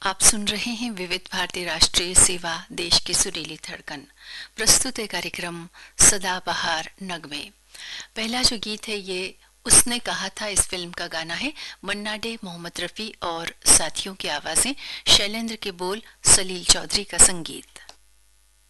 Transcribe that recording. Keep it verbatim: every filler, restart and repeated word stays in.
आप सुन रहे हैं विविध भारती राष्ट्रीय सेवा देश की सुरीली धड़कन। प्रस्तुत है कार्यक्रम सदाबहार नगमे। पहला जो गीत है ये उसने कहा था इस फिल्म का गाना है। मन्ना डे, मोहम्मद रफ़ी और साथियों की आवाज़ें, शैलेंद्र के बोल, सलील चौधरी का संगीत।